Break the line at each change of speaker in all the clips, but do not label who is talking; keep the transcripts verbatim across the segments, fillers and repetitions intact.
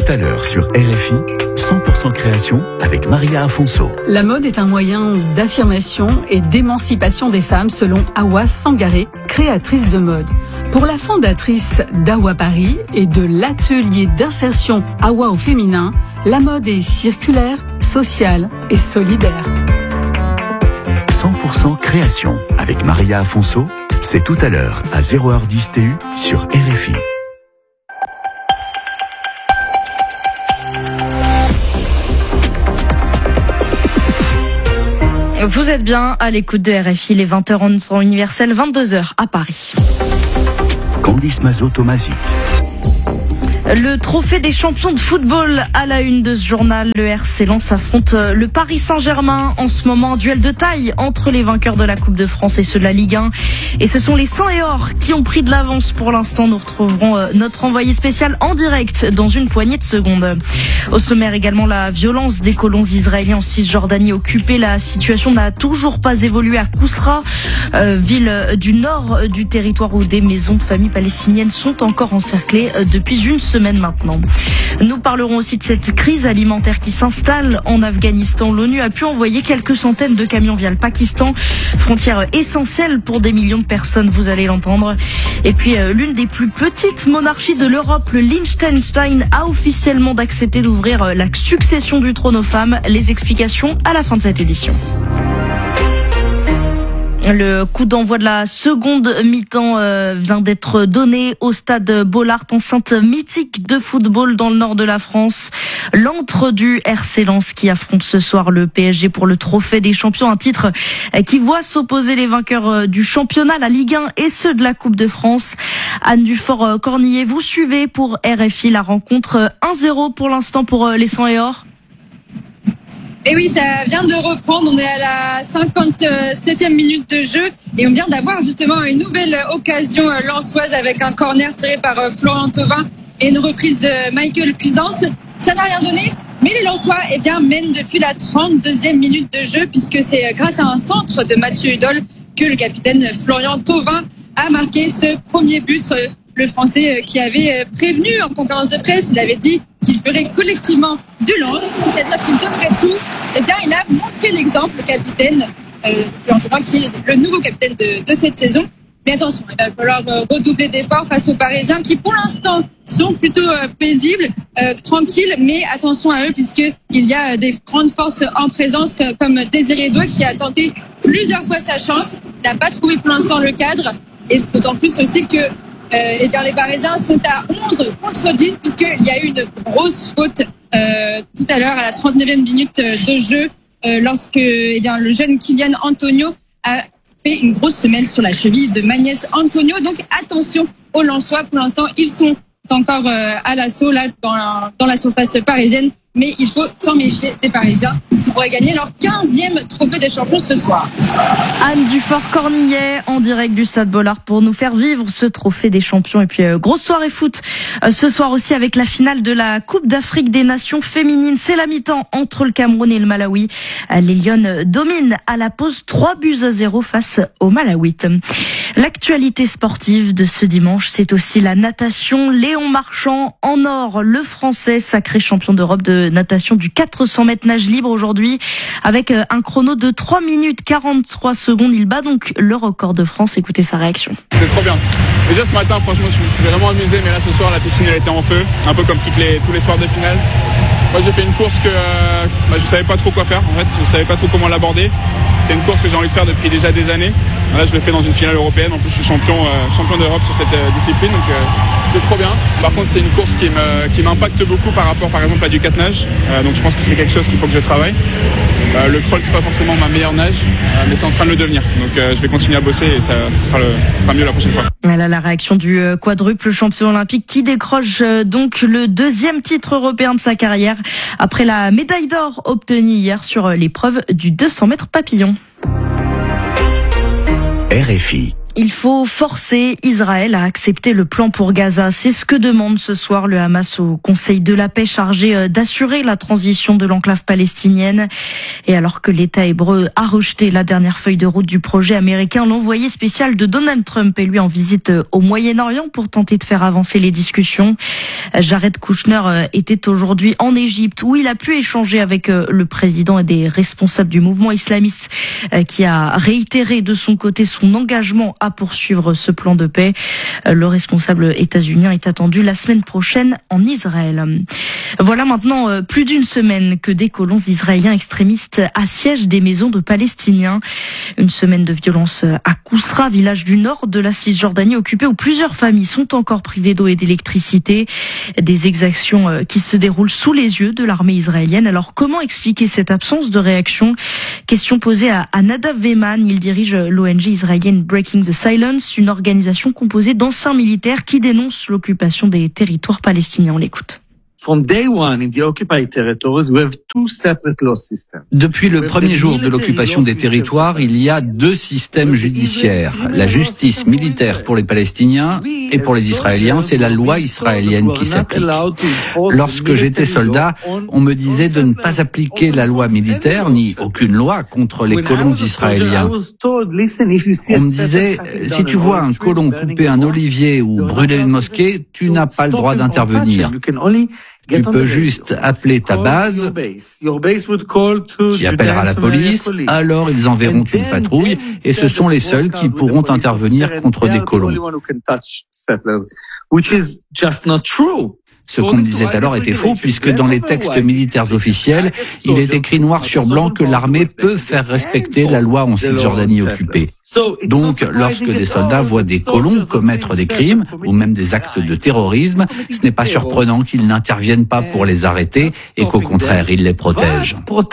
à l'heure sur R F I, cent pour cent création avec Maria Afonso.
La mode est un moyen d'affirmation et d'émancipation des femmes selon Hawa Sangaré, créatrice de mode. Pour la fondatrice d'Hawa Paris et de l'atelier d'insertion Hawa au féminin, la mode est circulaire, sociale et solidaire.
cent pour cent création avec Maria Afonso, c'est tout à l'heure à zéro heure dix T U sur R F I.
Vous êtes bien à l'écoute de R F I, les vingt heures en temps universel, vingt-deux heures à Paris.
Candice Mazot-Tomazic.
Le trophée des champions de football à la une de ce journal. Le R C Lens affronte le Paris Saint-Germain en ce moment. Duel de taille entre les vainqueurs de la Coupe de France et ceux de la Ligue un. Et ce sont les sang et or qui ont pris de l'avance pour l'instant. Nous retrouverons notre envoyé spécial en direct dans une poignée de secondes. Au sommaire également, la violence des colons israéliens en Cisjordanie occupée. La situation n'a toujours pas évolué à Kousra, euh, ville du nord du territoire où des maisons de famille palestiniennes sont encore encerclées depuis une semaine. Maintenant. Nous parlerons aussi de cette crise alimentaire qui s'installe en Afghanistan. L'ONU a pu envoyer quelques centaines de camions via le Pakistan, frontière essentielle pour des millions de personnes, vous allez l'entendre. Et puis euh, l'une des plus petites monarchies de l'Europe, le Liechtenstein, a officiellement accepté d'ouvrir euh, la succession du trône aux femmes. Les explications à la fin de cette édition. Le coup d'envoi de la seconde mi-temps euh, vient d'être donné au stade Bollaert, enceinte mythique de football dans le nord de la France. L'antre du R C Lens qui affronte ce soir le P S G pour le trophée des champions, un titre qui voit s'opposer les vainqueurs du championnat, la Ligue un et ceux de la Coupe de France. Anne Dufort-Cornillet, vous suivez pour R F I la rencontre un zéro pour l'instant pour les sang et or.
Et oui, ça vient de reprendre. On est à la cinquante-septième minute de jeu et on vient d'avoir justement une nouvelle occasion lensoise avec un corner tiré par Florian Thauvin et une reprise de Michael Cuisance. Ça n'a rien donné, mais les Lensois eh bien, mènent depuis la trente-deuxième minute de jeu puisque c'est grâce à un centre de Mathieu Hudol que le capitaine Florian Thauvin a marqué ce premier but. Le Français qui avait prévenu en conférence de presse, il avait dit qu'il ferait collectivement du lance, c'est-à-dire qu'il donnerait tout. Eh bien, il a montré l'exemple, le capitaine, euh, Florian, qui est le nouveau capitaine de, de cette saison. Mais attention, il va falloir redoubler d'efforts face aux Parisiens qui, pour l'instant, sont plutôt euh, paisibles, euh, tranquilles. Mais attention à eux, puisqu'il y a des grandes forces en présence, comme Désiré Doué, qui a tenté plusieurs fois sa chance, n'a pas trouvé pour l'instant le cadre. Et d'autant plus aussi que Euh, eh bien, les Parisiens sont à onze contre dix puisqu'il y a eu une grosse faute euh, tout à l'heure à la trente-neuvième minute de jeu euh, lorsque eh bien, le jeune Kylian Antonio a fait une grosse semelle sur la cheville de Magnès Antonio. Donc attention aux Lensois, pour l'instant ils sont encore euh, à l'assaut là dans la, dans la surface parisienne. Mais il faut s'en méfier des Parisiens qui pourraient gagner leur quinzième trophée des champions ce soir.
Anne Dufort-Cornillet en direct du stade Bollaert pour nous faire vivre ce trophée des champions. Et puis euh, grosse soirée foot euh, ce soir aussi avec la finale de la Coupe d'Afrique des Nations féminines. C'est la mi-temps entre le Cameroun et le Malawi. Euh, les Lionnes dominent à la pause trois buts à zéro face au Malawites. L'actualité sportive de ce dimanche, c'est aussi la natation. Léon Marchand en or, le Français sacré champion d'Europe de natation du quatre cents mètres nage libre aujourd'hui avec un chrono de trois minutes quarante-trois secondes. Il bat donc le record de France. Écoutez sa réaction.
C'était trop bien. Déjà ce matin, franchement, je me suis vraiment amusé, mais là ce soir, la piscine elle était en feu, un peu comme toutes les, tous les soirs de finale. Moi j'ai fait une course que euh, bah, je savais pas trop quoi faire en fait, je savais pas trop comment l'aborder. C'est une course que j'ai envie de faire depuis déjà des années. Là je le fais dans une finale européenne, en plus je suis champion, euh, champion d'Europe sur cette euh, discipline, donc euh, c'est trop bien. Par contre c'est une course qui me, qui m'impacte beaucoup par rapport par exemple à du quatre nage, euh, donc je pense que c'est quelque chose qu'il faut que je travaille. Euh, le crawl c'est pas forcément ma meilleure nage, euh, mais c'est en train de le devenir, donc euh, je vais continuer à bosser et ça, ça, sera, le, ça sera mieux la prochaine fois.
Voilà la réaction du quadruple champion olympique qui décroche donc le deuxième titre européen de sa carrière après la médaille d'or obtenue hier sur l'épreuve du deux cents mètres papillon.
R F I.
Il faut forcer Israël à accepter le plan pour Gaza. C'est ce que demande ce soir le Hamas au Conseil de la paix chargé d'assurer la transition de l'enclave palestinienne. Et alors que l'État hébreu a rejeté la dernière feuille de route du projet américain, l'envoyé spécial de Donald Trump est lui en visite au Moyen-Orient pour tenter de faire avancer les discussions. Jared Kushner était aujourd'hui en Égypte où il a pu échanger avec le président et des responsables du mouvement islamiste qui a réitéré de son côté son engagement à poursuivre ce plan de paix. Le responsable états-unien est attendu la semaine prochaine en Israël. Voilà maintenant plus d'une semaine que des colons israéliens extrémistes assiègent des maisons de Palestiniens. Une semaine de violence à Kousra, village du nord de la Cisjordanie occupé où plusieurs familles sont encore privées d'eau et d'électricité. Des exactions qui se déroulent sous les yeux de l'armée israélienne. Alors comment expliquer cette absence de réaction? Question posée à, à Nadav Veyman. Il dirige l'O N G israélienne Breaking the Silence, une organisation composée d'anciens militaires qui dénoncent l'occupation des territoires palestiniens. On l'écoute.
Depuis le premier jour de l'occupation des territoires, il y a deux systèmes judiciaires. La justice militaire pour les Palestiniens et pour les Israéliens, c'est la loi israélienne qui s'applique. Lorsque j'étais soldat, on me disait de ne pas appliquer la loi militaire ni aucune loi contre les colons israéliens. On me disait, si tu vois un colon couper un olivier ou brûler une mosquée, tu n'as pas le droit d'intervenir. Tu peux juste appeler ta base, qui appellera la police, alors ils enverront une patrouille, et ce sont les seuls qui pourront intervenir contre des colons. Ce qu'on me disait alors était faux, puisque dans les textes militaires officiels, il est écrit noir sur blanc que l'armée peut faire respecter la loi en Cisjordanie occupée. Donc, lorsque des soldats voient des colons commettre des crimes, ou même des actes de terrorisme, ce n'est pas surprenant qu'ils n'interviennent pas pour les arrêter, et qu'au contraire, ils les protègent.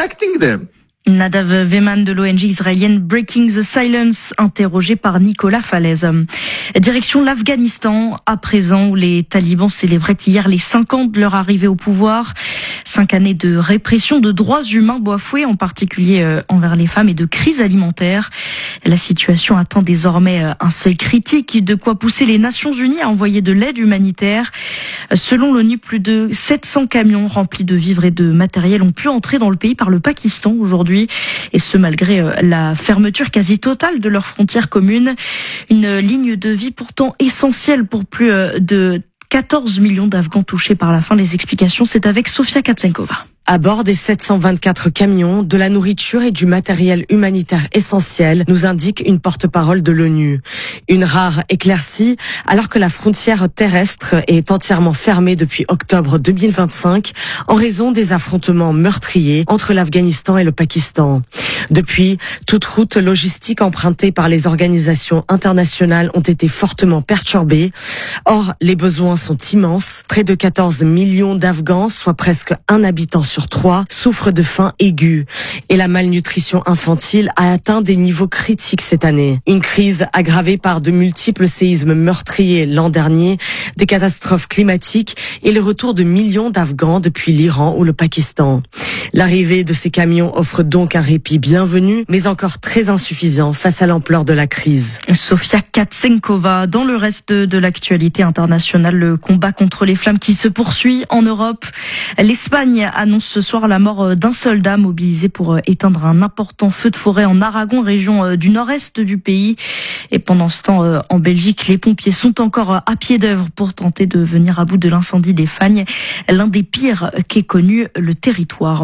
Nadav Veyman de l'O N G israélienne Breaking the Silence, interrogé par Nicolas Falaise. Direction l'Afghanistan, à présent, où les talibans célébraient hier les cinq ans de leur arrivée au pouvoir. Cinq années de répression de droits humains bafoués, en particulier envers les femmes, et de crise alimentaire. La situation atteint désormais un seuil critique, de quoi pousser les Nations Unies à envoyer de l'aide humanitaire. Selon l'ONU, plus de sept cents camions remplis de vivres et de matériel ont pu entrer dans le pays par le Pakistan aujourd'hui. Et ce malgré la fermeture quasi totale de leurs frontières communes. Une ligne de vie pourtant essentielle pour plus de quatorze millions d'Afghans touchés par la faim. Les explications, c'est avec Sofia Katsenkova.
À bord des sept cent vingt-quatre camions, de la nourriture et du matériel humanitaire essentiel, nous indique une porte-parole de l'ONU. Une rare éclaircie, alors que la frontière terrestre est entièrement fermée depuis octobre deux mille vingt-cinq en raison des affrontements meurtriers entre l'Afghanistan et le Pakistan. Depuis, toute route logistique empruntée par les organisations internationales ont été fortement perturbées. Or, les besoins sont immenses. Près de quatorze millions d'Afghans, soit presque un habitant sur trois, souffrent de faim aiguë. Et la malnutrition infantile a atteint des niveaux critiques cette année. Une crise aggravée par de multiples séismes meurtriers l'an dernier, des catastrophes climatiques et le retour de millions d'Afghans depuis l'Iran ou le Pakistan. L'arrivée de ces camions offre donc un répit bienvenu, mais encore très insuffisant face à l'ampleur de la crise.
Sofia Katsenkova. Dans le reste de l'actualité internationale, le combat contre les flammes qui se poursuit en Europe. L'Espagne annonce ce soir la mort d'un soldat mobilisé pour éteindre un important feu de forêt en Aragon, région du nord-est du pays. Et pendant ce temps, en Belgique, les pompiers sont encore à pied d'œuvre pour tenter de venir à bout de l'incendie des Fagnes, l'un des pires qu'ait connu le territoire.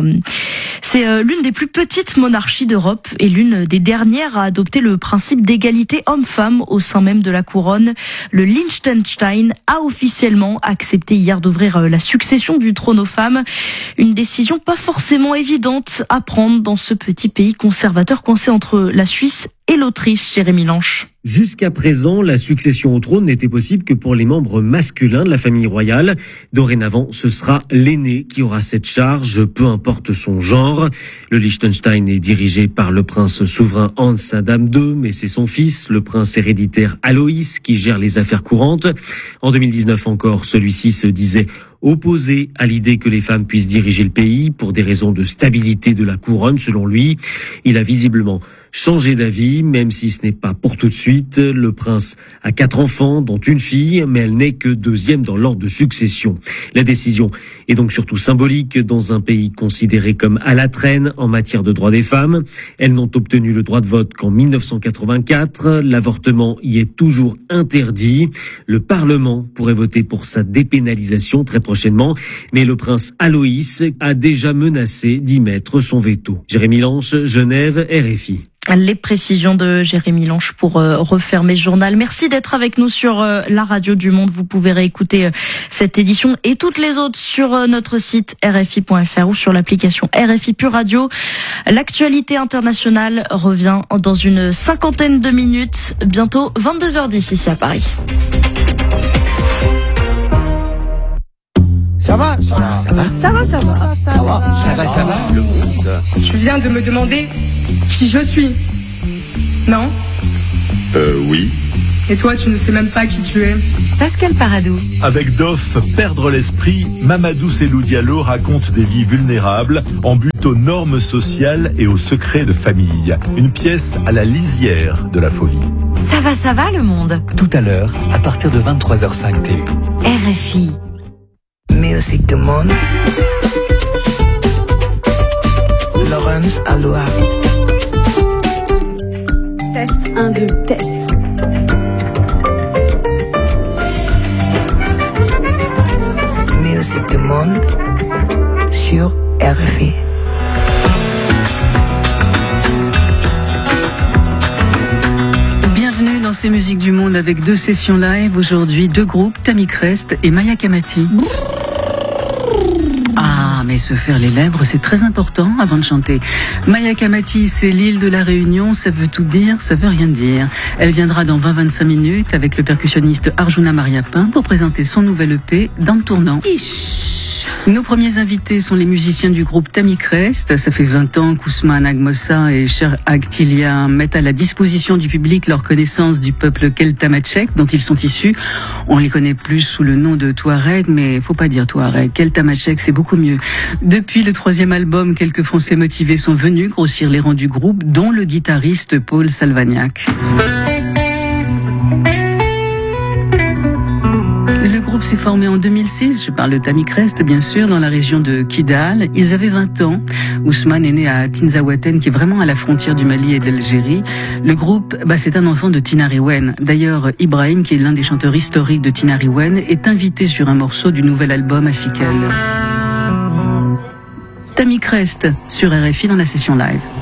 C'est l'une des plus petites monarchies d'Europe et l'une des dernières à adopter le principe d'égalité homme-femme au sein même de la couronne. Le Liechtenstein a officiellement accepté hier d'ouvrir la succession du trône aux femmes. Une décision pas forcément évidente à prendre dans ce petit pays conservateur coincé entre la Suisse et l'Autriche, Jérémy Lanche.
Jusqu'à présent, la succession au trône n'était possible que pour les membres masculins de la famille royale. Dorénavant, ce sera l'aîné qui aura cette charge, peu importe son genre. Le Liechtenstein est dirigé par le prince souverain Hans Adam deux, mais c'est son fils, le prince héréditaire Aloïs, qui gère les affaires courantes. En deux mille dix-neuf encore, celui-ci se disait opposé à l'idée que les femmes puissent diriger le pays pour des raisons de stabilité de la couronne, selon lui. Il a visiblement changer d'avis, même si ce n'est pas pour tout de suite. Le prince a quatre enfants, dont une fille, mais elle n'est que deuxième dans l'ordre de succession. La décision est donc surtout symbolique dans un pays considéré comme à la traîne en matière de droits des femmes. Elles n'ont obtenu le droit de vote qu'en mille neuf cent quatre-vingt-quatre. L'avortement y est toujours interdit. Le Parlement pourrait voter pour sa dépénalisation très prochainement, mais le prince Aloïs a déjà menacé d'y mettre son veto. Jérémy Lanche, Genève, R F I.
Les précisions de Jérémy Lanche pour euh, refermer ce journal. Merci d'être avec nous sur euh, la radio du Monde. Vous pouvez réécouter euh, cette édition et toutes les autres sur euh, notre site R F I point F R ou sur l'application R F I Pure Radio. L'actualité internationale revient dans une cinquantaine de minutes, bientôt vingt-deux heures dix ici à Paris.
Ça va, ça va, ça va.
Ça va, ça va. Ça va,
ça va, ça va. Le monde.
Tu viens de me demander qui je suis, non?
Euh, oui.
Et toi, tu ne sais même pas qui tu es.
Pascal Paradou.
Avec Doff, Perdre l'esprit, Mamadou Selou Diallo raconte des vies vulnérables en but aux normes sociales et aux secrets de famille. Une pièce à la lisière de la folie.
Ça va, ça va le monde.
Tout à l'heure, à partir de vingt-trois heures cinq T U.
R F I.
Music du monde. Laurence Aloha.
Test un, deux, test.
Music du monde sur R F I.
Bienvenue dans ces musiques du monde avec deux sessions live aujourd'hui, deux groupes, Tammy Crest et Maya Kamati. Ah, mais se faire les lèvres, c'est très important avant de chanter. Maya Kamati, c'est l'île de la Réunion, ça veut tout dire, ça veut rien dire. Elle viendra dans vingt à vingt-cinq minutes avec le percussionniste Arjuna Mariapin pour présenter son nouvel E P dans le tournant. Ish. Nos premiers invités sont les musiciens du groupe Tammy Crest. Ça fait vingt ans qu'Ousmane Agmossa et Cher Agtilia mettent à la disposition du public leur connaissance du peuple keltamatchèque dont ils sont issus. On les connaît plus sous le nom de Touareg, mais faut pas dire Touareg. Keltamatchèque, c'est beaucoup mieux. Depuis le troisième album, quelques Français motivés sont venus grossir les rangs du groupe, dont le guitariste Paul Salvagnac. Le groupe s'est formé en deux mille six, je parle de Tammy Crest bien sûr, dans la région de Kidal. Ils avaient vingt ans. Ousmane est né à Tinzaouaten, qui est vraiment à la frontière du Mali et de l'Algérie. Le groupe, bah, c'est un enfant de Tinariwen. D'ailleurs, Ibrahim, qui est l'un des chanteurs historiques de Tinariwen, est invité sur un morceau du nouvel album à Sikel. Tammy Crest sur R F I dans la session live.